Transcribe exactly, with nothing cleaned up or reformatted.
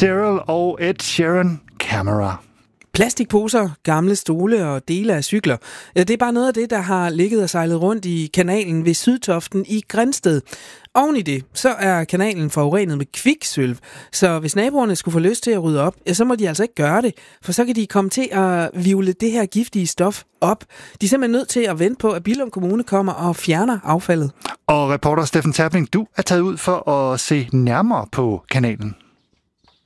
Cyril og Ed Sheeran, Camera. Plastikposer, gamle stole og dele af cykler. Det er bare noget af det, der har ligget og sejlet rundt i kanalen ved Sydtoften i Grindsted. Oven i det, så er kanalen forurenet med kviksølv. Så hvis naboerne skulle få lyst til at rydde op, ja, så må de altså ikke gøre det. For så kan de komme til at hvirvle det her giftige stof op. De er simpelthen nødt til at vente på, at Billund Kommune kommer og fjerner affaldet. Og reporter Steffen Terpling, du er taget ud for at se nærmere på kanalen.